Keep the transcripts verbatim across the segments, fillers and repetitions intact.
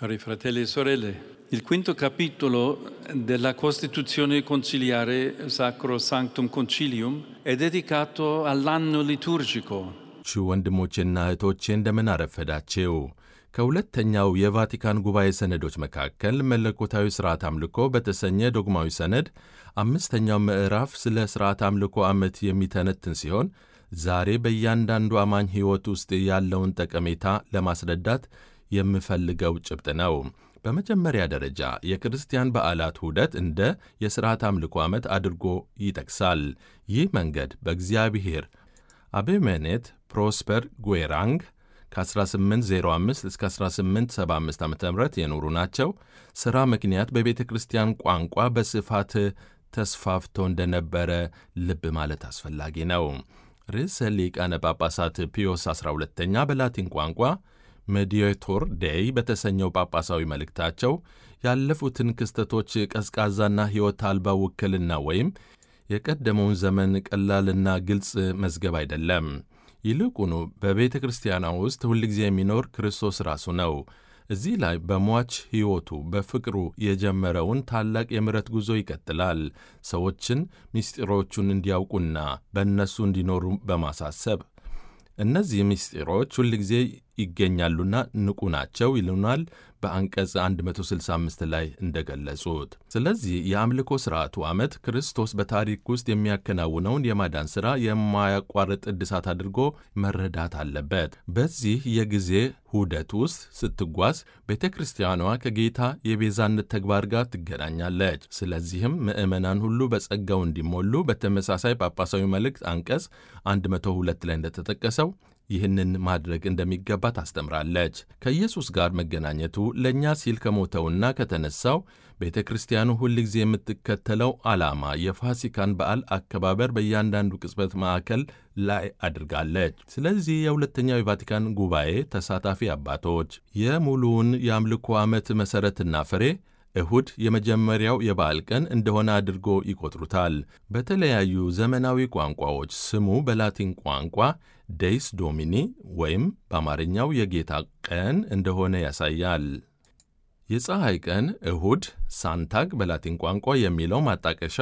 Cari fratelli e sorelle, il quinto capitolo della Costituzione conciliare Sacro Sanctum Concilium è dedicato all'anno liturgico. ሺ ወንድሞቼና እህቶቼ እንደምን አረፈዳችሁ። ከሁለተኛው የቫቲካን ጉባኤ ሰነዶች መካከል መለኮታዊ ሥርዓት አምልኮ በተሰኘ ዶግማዊ ሰነድ አምስተኛው ምዕራፍ ስለ ሥርዓት አምልኮ ዓመት የሚተነትን ሲሆን ዛሬ በእያንዳንዱ አማኝ ሕይወት ውስጥ ያለውን ጠቀሜታ ለማስረዳት የምፈልገው ጭብጥ ነው። በመጀመሪያ ደረጃ የክርስቲያን በዓላት ውህደት እንደ የሥርዓት አምልኮ ዓመት አድርጎ ይጠቅሳል። ይህ መንገድ በእግዚአብሔር አቤሜኔት ፕሮስፐር ጉዌራንግ ከ1805 እስከ አስራ ስምንት ሰባ አምስት ዓ.ም የኖሩ ናቸው። ሥራ ምክንያት በቤተ ክርስቲያን ቋንቋ በስፋት ተስፋፍቶ እንደነበረ ልብ ማለት አስፈላጊ ነው። ርዕሰ ሊቃነ ጳጳሳት ፒዮስ አስራ ሁለተኛ በላቲን ቋንቋ ሜዲያቶር ዴይ በተሰኘው ጳጳሳዊ መልእክታቸው ያለፉትን ክስተቶች ቀዝቃዛና ሕይወት አልባ ውክልና ወይም የቀደመውን ዘመን ቀላልና ግልጽ መዝገብ አይደለም። ይልቁኑ በቤተ ክርስቲያኗ ውስጥ ሁልጊዜ የሚኖር ክርስቶስ ራሱ ነው። እዚህ ላይ በሟች ሕይወቱ በፍቅሩ የጀመረውን ታላቅ የምሕረት ጉዞ ይቀጥላል። ሰዎችን ምስጢሮቹን እንዲያውቁና በእነሱ እንዲኖሩ በማሳሰብ እነዚህ ምስጢሮች ሁልጊዜ ይገኛሉና ንቁ ናቸው ይሉናል በአንቀጽ መቶ ስልሳ አምስት ላይ እንደገለጹት። ስለዚህ የአምልኮ ሥርዓቱ ዓመት ክርስቶስ በታሪክ ውስጥ የሚያከናውነውን የማዳን ሥራ የማያቋርጥ እድሳት አድርጎ መረዳት አለበት። በዚህ የጊዜ ሁደት ውስጥ ስትጓዝ ቤተ ክርስቲያኗ ከጌታ የቤዛነት ተግባር ጋር ትገናኛለች። ስለዚህም ምዕመናን ሁሉ በጸጋው እንዲሞሉ በተመሳሳይ ጳጳሳዊ መልእክት አንቀጽ መቶ ሁለት ላይ እንደተጠቀሰው ይህንን ማድረግ እንደሚገባ ታስተምራለች። ከኢየሱስ ጋር መገናኘቱ ለእኛ ሲል ከሞተውና ከተነሳው ቤተ ክርስቲያኑ ሁልጊዜ የምትከተለው ዓላማ የፋሲካን በዓል አከባበር በእያንዳንዱ ቅጽበት ማዕከል ላይ አድርጋለች። ስለዚህ የሁለተኛው የቫቲካን ጉባኤ ተሳታፊ አባቶች የሙሉውን የአምልኮ ዓመት መሠረትና ፍሬ እሁድ የመጀመሪያው የበዓል ቀን እንደሆነ አድርጎ ይቆጥሩታል። በተለያዩ ዘመናዊ ቋንቋዎች ስሙ በላቲን ቋንቋ ዴይስ ዶሚኒ ወይም በአማርኛው የጌታ ቀን እንደሆነ ያሳያል። የፀሐይ ቀን እሁድ ሳንታግ በላቲን ቋንቋ የሚለው ማጣቀሻ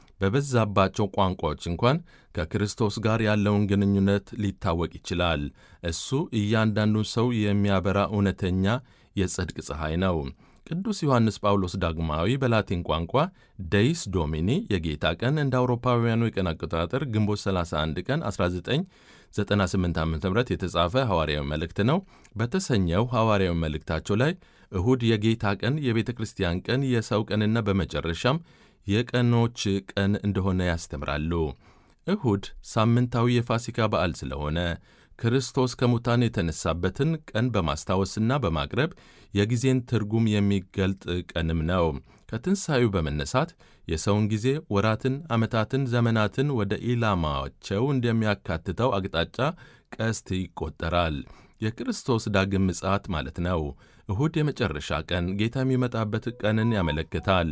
በበዛባቸው ቋንቋዎች እንኳን ከክርስቶስ ጋር ያለውን ግንኙነት ሊታወቅ ይችላል። እሱ እያንዳንዱ ሰው የሚያበራ እውነተኛ የጽድቅ ፀሐይ ነው። ቅዱስ ዮሐንስ ጳውሎስ ዳግማዊ በላቲን ቋንቋ ዴይስ ዶሚኒ የጌታ ቀን እንደ አውሮፓውያኑ የቀን አቆጣጠር ግንቦት ሰላሳ አንድ ቀን አስራ ዘጠኝ ዘጠና ስምንት ዓ.ም የተጻፈ ሐዋርያዊ መልእክት ነው። በተሰኘው ሐዋርያዊ መልእክታቸው ላይ እሁድ የጌታ ቀን፣ የቤተ ክርስቲያን ቀን፣ የሰው ቀንና በመጨረሻም የቀኖች ቀን እንደሆነ ያስተምራሉ። እሁድ ሳምንታዊ የፋሲካ በዓል ስለሆነ ክርስቶስ ከሙታን የተነሳበትን ቀን በማስታወስና በማቅረብ የጊዜን ትርጉም የሚገልጥ ቀንም ነው። ከትንሣኤው በመነሳት የሰውን ጊዜ፣ ወራትን፣ ዓመታትን፣ ዘመናትን ወደ ኢላማቸው እንደሚያካትተው አቅጣጫ ቀስት ይቆጠራል። የክርስቶስ ዳግም ምጽአት ማለት ነው። እሁድ የመጨረሻ ቀን፣ ጌታ የሚመጣበት ቀንን ያመለክታል።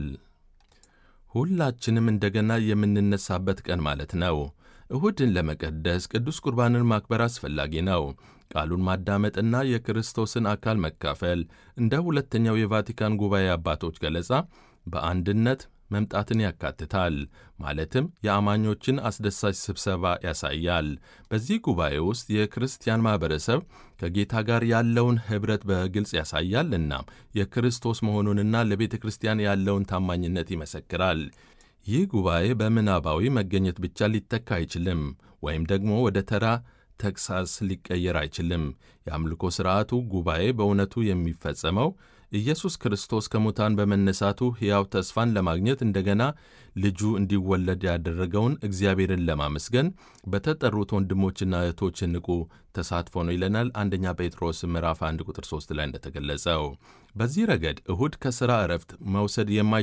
ሁላችንም እንደገና የምንነሳበት ቀን ማለት ነው። እሁድን ለመቀደስ ቅዱስ ቁርባንን ማክበር አስፈላጊ ነው። ቃሉን ማዳመጥና የክርስቶስን አካል መካፈል እንደ ሁለተኛው የቫቲካን ጉባኤ አባቶች ገለጻ በአንድነት መምጣትን ያካትታል። ማለትም የአማኞችን አስደሳች ስብሰባ ያሳያል። በዚህ ጉባኤ ውስጥ የክርስቲያን ማኅበረሰብ ከጌታ ጋር ያለውን ኅብረት በግልጽ ያሳያልና የክርስቶስ መሆኑንና ለቤተ ክርስቲያን ያለውን ታማኝነት ይመሰክራል። ይህ ጉባኤ በምናባዊ መገኘት ብቻ ሊተካ አይችልም፣ ወይም ደግሞ ወደ ተራ ተግሳስ ሊቀየር አይችልም። የአምልኮ ሥርዓቱ ጉባኤ በእውነቱ የሚፈጸመው ኢየሱስ ክርስቶስ ከሙታን በመነሳቱ ሕያው ተስፋን ለማግኘት እንደገና ልጁ እንዲወለድ ያደረገውን እግዚአብሔርን ለማመስገን በተጠሩት ወንድሞችና እህቶች ንቁ ተሳትፎ ነው ይለናል አንደኛ ጴጥሮስ ምዕራፍ አንድ ቁጥር ሦስት ላይ እንደተገለጸው። በዚህ ረገድ እሁድ ከሥራ ዕረፍት መውሰድ የማይ